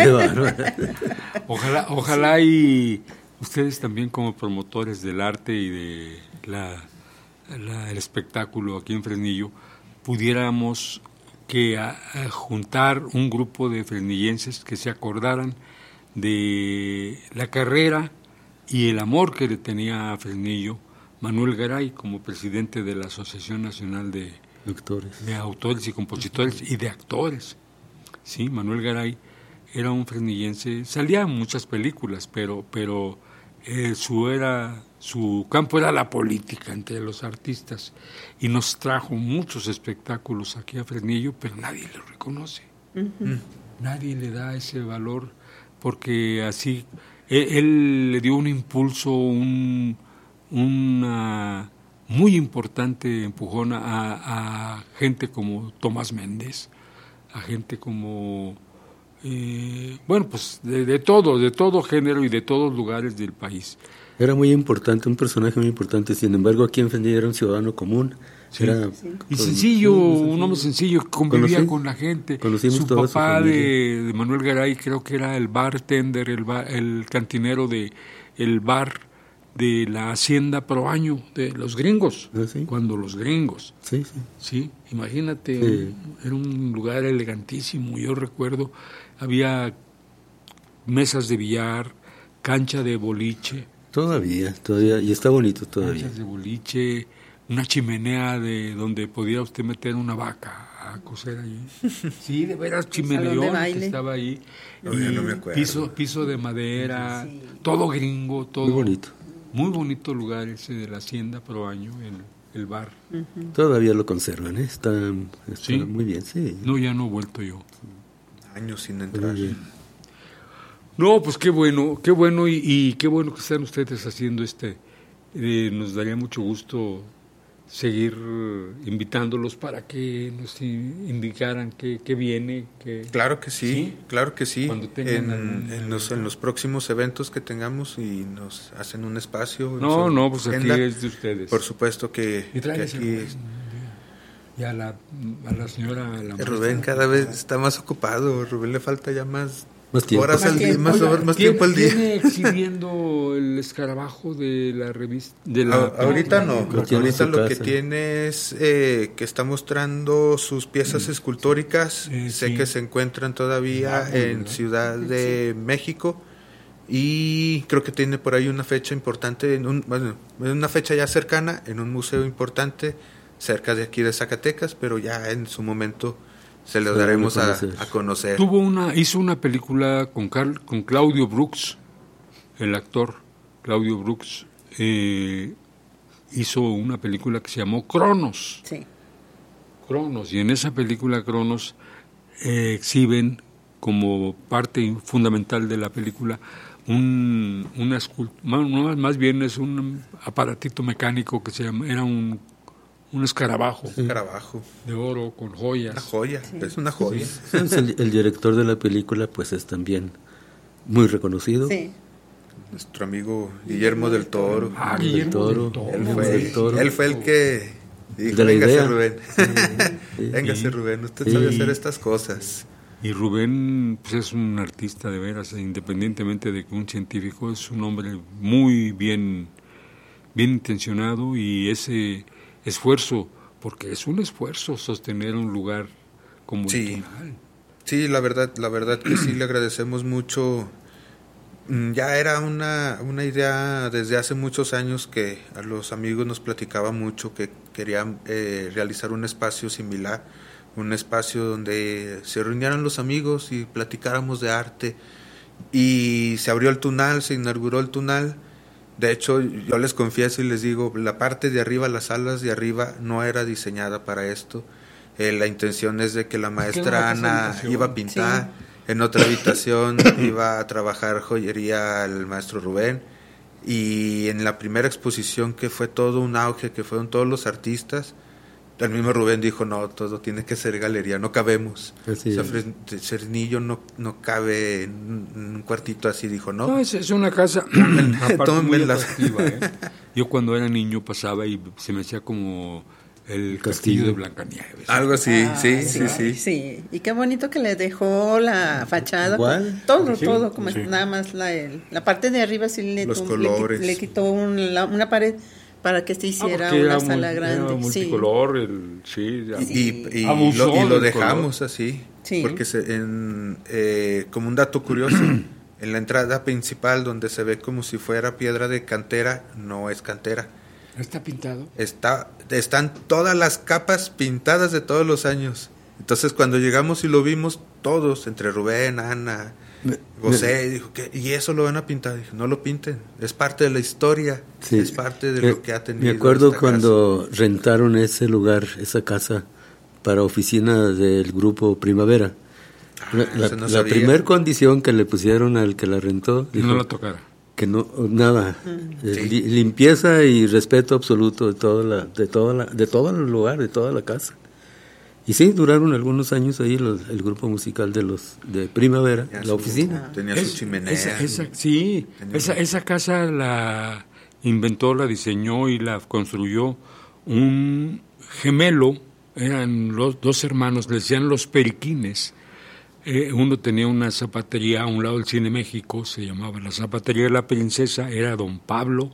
Ojalá, ojalá y ustedes también como promotores del arte y de la, la, el espectáculo aquí en Fresnillo pudiéramos que a, a juntar un grupo de fresnillenses que se acordaran de la carrera y el amor que le tenía a Fresnillo Manuel Garay como presidente de la Asociación Nacional de Actores. de Autores y Compositores y de Actores. Sí, Manuel Garay era un fresnillense, salía en muchas películas, pero pero eh, su era su campo era la política entre los artistas y nos trajo muchos espectáculos aquí a Fresnillo, pero nadie lo reconoce. Uh-huh. Nadie le da ese valor porque así él, él le dio un impulso, un una muy importante empujón a, a gente como Tomás Méndez, a gente como eh, bueno, pues de, de todo, de todo género y de todos lugares del país. Era muy importante, un personaje muy importante, sin embargo aquí en Fresnillo era un ciudadano común. Sí. Era sí. Y sencillo, un hombre sencillo que convivía Conocí, con la gente. Su papá su de, de Manuel Garay creo que era el bartender, el, bar, el cantinero de el bar de la hacienda Proaño de los gringos, ¿Ah, sí? Cuando los gringos. Sí, sí. Sí, imagínate, sí. Un, era un lugar elegantísimo. Yo recuerdo, había mesas de billar, cancha de boliche. Todavía, todavía, y está bonito todavía. Canchas de boliche, una chimenea de donde podía usted meter una vaca a coser allí. Sí, de veras, chimeneón que estaba ahí. No, y no me acuerdo. Piso, piso de madera, sí. Todo gringo, todo. Muy bonito. Muy bonito lugar ese de la hacienda Proaño, el, el bar. Uh-huh. Todavía lo conservan, ¿eh? Está, está ¿Sí? Muy bien, sí. No, ya no he vuelto yo. Años sin entrar. No, pues qué bueno, qué bueno y, y qué bueno que están ustedes haciendo este. Eh, nos daría mucho gusto seguir invitándolos para que nos indicaran qué, qué viene. Qué, claro que sí, ¿sí? Claro que sí. Cuando tengan en, algún, en, los, en los próximos eventos que tengamos y nos hacen un espacio. No, no, pues agenda, aquí es de ustedes. Por supuesto que, y que aquí... Rubén, y a la, a la señora... La Rubén cada vez está más ocupado, Rubén le falta ya más... Más tiempo. Horas al día, más, Oiga, más tiempo al día. ¿Tiene exhibiendo el escarabajo de la revista? De la a, ahorita no, porque ahorita lo que tiene es eh, que está mostrando sus piezas escultóricas. Eh, sé sí. que se encuentran todavía ah, en ¿verdad? Ciudad de sí. México y creo que tiene por ahí una fecha importante, en un, bueno, una fecha ya cercana en un museo importante cerca de aquí de Zacatecas, pero ya en su momento se lo daremos a, a conocer. Tuvo una, hizo una película con Carl, con Claudio Brooks, el actor Claudio Brooks, eh, hizo una película que se llamó Cronos. Sí. Cronos, y en esa película Cronos eh, exhiben como parte fundamental de la película un, una escultura, más bien es un aparatito mecánico que se llama, era un un escarabajo, sí. escarabajo de oro con joyas. Una joya, sí. Es una joya. Sí. El, el director de la película pues es también muy reconocido. Sí. Nuestro amigo Guillermo del Toro. Ah, Guillermo del Toro. Del Toro. Él, fue, del Toro. Él fue el que dijo, de la véngase idea. Rubén, sí. véngase Rubén, usted sí. sabe hacer estas cosas. Y Rubén pues, es un artista de veras, independientemente de que un científico, es un hombre muy bien, bien intencionado y ese esfuerzo, porque es un esfuerzo sostener un lugar como sí. el Tunal. Sí, la verdad, la verdad que sí le agradecemos mucho Ya era una, una idea desde hace muchos años que a los amigos nos platicaba mucho que querían eh, realizar un espacio similar, un espacio donde se reunieran los amigos y platicáramos de arte. Y se abrió el Tunal, se inauguró el Tunal. De hecho, yo les confieso y les digo, la parte de arriba, las salas de arriba, no era diseñada para esto. Eh, la intención es de que la maestra Ana iba a pintar. Sí. En otra habitación iba a trabajar joyería el maestro Rubén, y en la primera exposición, que fue todo un auge, que fueron todos los artistas, el mismo Rubén dijo, no, todo tiene que ser galería, no cabemos. Así o sea, Fresnillo no, no cabe en un cuartito así, dijo, no. No, es, es una casa muy atractiva, ¿eh? Yo cuando era niño pasaba y se me hacía como el castillo de Blancanieves. Algo así, ah, sí, sí, sí, sí. Sí, y qué bonito que le dejó la fachada. ¿Cuál? Todo, sí, todo, como sí. nada más la, el, la parte de arriba sí le, Los tum, colores. le, le quitó un, la, una pared para que se hiciera ah, una era sala muy, grande. Era multicolor, sí. El, sí, ya, y, y, y, lo, y lo dejamos así, sí. Porque se, en, eh, como un dato curioso, en la entrada principal donde se ve como si fuera piedra de cantera, no es cantera. ¿Está pintado? Está, están todas las capas pintadas de todos los años. Entonces cuando llegamos y lo vimos todos, entre Rubén, Ana, me, José, me, dijo que y eso lo van a pintar. Dije, no lo pinten, es parte de la historia, sí, es parte de me, lo que ha tenido. Me acuerdo cuando casa. rentaron ese lugar, esa casa, para oficina del grupo Primavera. Ah, la la, no la primera condición que le pusieron al que la rentó, dijo, no la tocara. Que no, nada, sí. eh, li, limpieza y respeto absoluto de toda la, de toda la, de todo el lugar, de toda la casa. Y sí, duraron algunos años ahí los, el grupo musical de los de Primavera, ya la su, oficina. Tenía es, su chimenea. Esa, esa, sí, esa, esa casa la inventó, la diseñó y la construyó un gemelo, eran los dos hermanos, le decían los Periquines. Eh, uno tenía una zapatería a un lado del Cine México, se llamaba la Zapatería de la Princesa, era don Pablo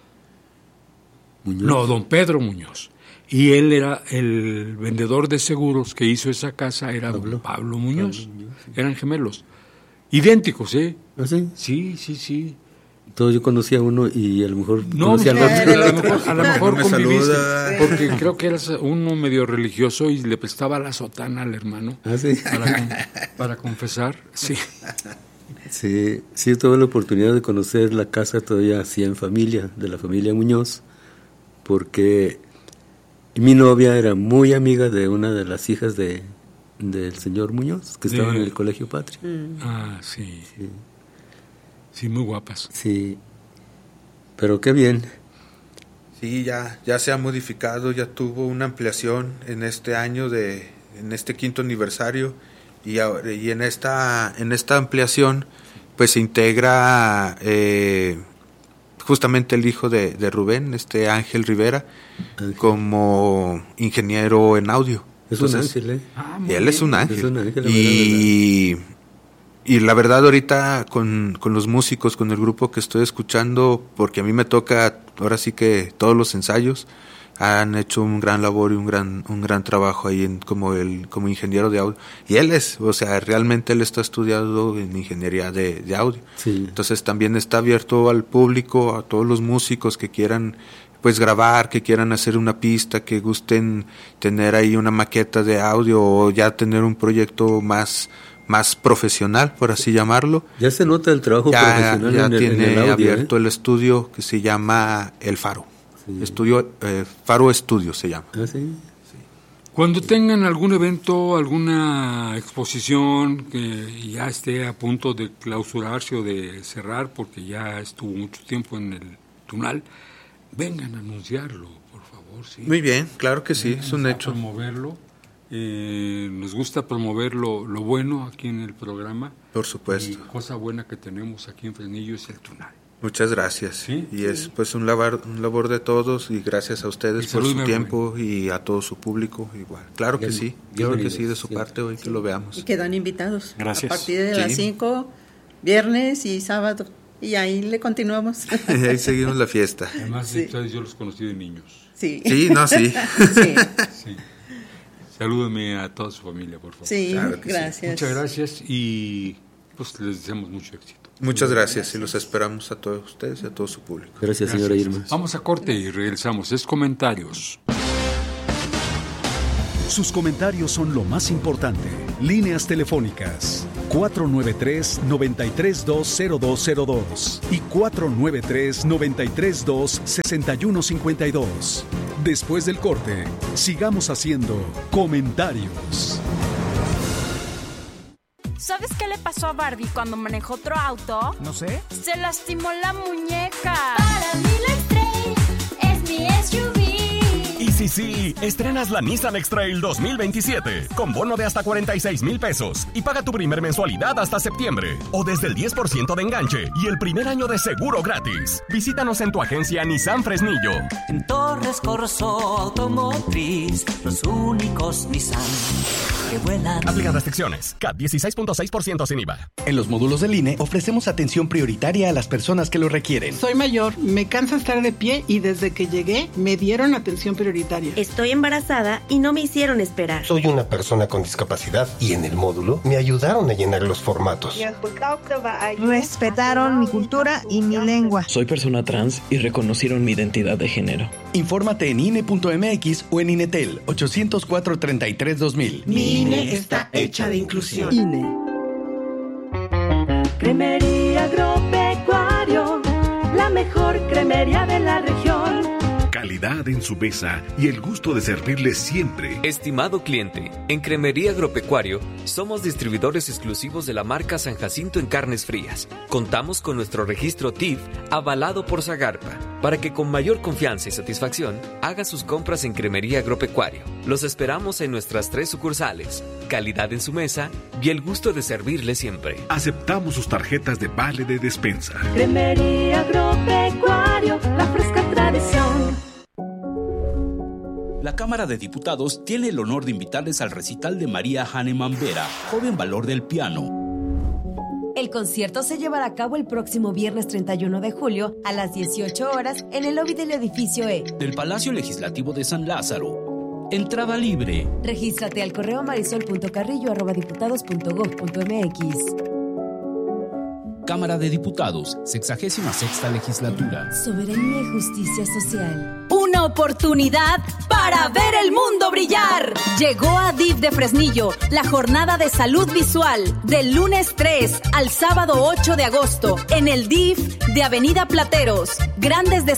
Muñoz. No, don Pedro Muñoz. Y él era el vendedor de seguros que hizo esa casa, era Pablo. don Pablo Muñoz. Pablo Muñoz sí. Eran gemelos. Idénticos, ¿eh? ¿Ah, sí? Sí, sí, sí. Entonces yo conocía a uno y a lo mejor no, conocía al otro. A lo mejor, a lo mejor no conviviste, porque creo que era uno medio religioso y le prestaba la sotana al hermano. ¿Ah, sí? Para, para confesar, sí. Sí, sí tuve la oportunidad de conocer la casa todavía así en familia, de la familia Muñoz, porque mi novia era muy amiga de una de las hijas de del señor Muñoz, que estaba de... en el Colegio Patria. Mm. Ah, sí. sí. Sí, muy guapas. Sí, pero qué bien. Sí, ya, ya se ha modificado, ya tuvo una ampliación en este año, de en este quinto aniversario, y, y en esta en esta ampliación pues se integra eh, justamente el hijo de, de Rubén, este Ángel Rivera, Ángel. como ingeniero en audio. Es Entonces, un ángel, ¿eh? Ah, y él es un ángel. Es un ángel y... Y la verdad ahorita con, con los músicos, con el grupo que estoy escuchando, porque a mí me toca ahora sí que todos los ensayos, han hecho un gran labor y un gran un gran trabajo ahí en, como el como ingeniero de audio. Y él es, o sea, realmente él está estudiando en ingeniería de, de audio. Sí. Entonces también está abierto al público, a todos los músicos que quieran pues grabar, que quieran hacer una pista, que gusten tener ahí una maqueta de audio o ya tener un proyecto más más profesional, por así llamarlo. Ya se nota el trabajo ya, profesional ya en el, tiene en el audio, abierto ¿eh? el estudio que se llama El Faro. Sí. Estudio eh, Faro Estudio se llama. ¿Ah, sí? Sí. Cuando tengan algún evento, alguna exposición que ya esté a punto de clausurarse o de cerrar, porque ya estuvo mucho tiempo en el Tunal, vengan a anunciarlo, por favor. Sí. Muy bien, claro que sí, vengan es un hecho. Promoverlo. Eh, nos gusta promover lo, lo bueno aquí en el programa. Por supuesto. Y cosa buena que tenemos aquí en Fresnillo es el Tunal. Muchas gracias. ¿Sí? Y sí. es pues un labor, un labor de todos y gracias a ustedes por su tiempo buen. y a todo su público igual. Claro bien, que sí, claro que sí, de su sí. parte hoy sí. que lo veamos. Y quedan invitados. Gracias. A partir de sí. las cinco, viernes y sábado. Y ahí le continuamos. Ahí seguimos la fiesta. Además, sí. ustedes yo los conocí de niños. Sí. Sí, no, sí. Sí. sí. Salúdeme a toda su familia, por favor. Sí, claro gracias. Sí. Muchas gracias y pues les deseamos mucho éxito. Muchas gracias y los esperamos a todos ustedes y a todo su público. Gracias, señora Irma. Vamos a corte y regresamos. Es comentarios. Sus comentarios son lo más importante. Líneas telefónicas cuatro nueve tres, nueve tres dos, cero dos cero dos y cuatro nueve tres, nueve tres dos, seis uno cinco dos. Después del corte, sigamos haciendo comentarios. ¿Sabes qué le pasó a Barbie cuando manejó otro auto? No sé. Se lastimó la muñeca. Para mí la X-Trail es mi S U V. Y sí, sí, estrenas la Nissan X-Trail dos mil veintisiete con bono de hasta cuarenta y seis mil pesos y paga tu primer mensualidad hasta septiembre o desde el diez por ciento de enganche y el primer año de seguro gratis. Visítanos en tu agencia Nissan Fresnillo. En Torres Corso Automotriz, los únicos Nissan que vuelan. Aplican restricciones. C A T dieciséis punto seis por ciento sin I V A. En los módulos del I N E ofrecemos atención prioritaria a las personas que lo requieren. Soy mayor, me cansa estar de pie y desde que llegué me dieron atención prioritaria. Estoy embarazada y no me hicieron esperar. Soy una persona con discapacidad y en el módulo me ayudaron a llenar los formatos. Respetaron mi cultura y mi lengua. Soy persona trans y reconocieron mi identidad de género. Infórmate en I N E punto M X o en INETEL ochocientos cuatro, treinta y tres, dos mil. Mi I N E está hecha de inclusión. I N E. Cremería Agropecuario, la mejor cremería de la región. Calidad en su mesa y el gusto de servirle siempre. Estimado cliente, en Cremería Agropecuario somos distribuidores exclusivos de la marca San Jacinto en carnes frías. Contamos con nuestro registro T I F avalado por Zagarpa para que con mayor confianza y satisfacción haga sus compras en Cremería Agropecuario. Los esperamos en nuestras tres sucursales. Calidad en su mesa y el gusto de servirle siempre. Aceptamos sus tarjetas de vale de despensa. Cremería Agropecuario, la fresca tradición. La Cámara de Diputados tiene el honor de invitarles al recital de María Hahnemann Vera, joven valor del piano. El concierto se llevará a cabo el próximo viernes treinta y uno de julio a las dieciocho horas en el lobby del edificio E del Palacio Legislativo de San Lázaro. Entrada libre. Regístrate al correo marisol.carrillo arroba diputados punto gob punto mx. Cámara de Diputados, sexagésima sexta legislatura. Soberanía y justicia social. Una oportunidad para ver el mundo brillar. Llegó a D I F de Fresnillo la jornada de salud visual del lunes tres al sábado ocho de agosto en el D I F de Avenida Plateros. Grandes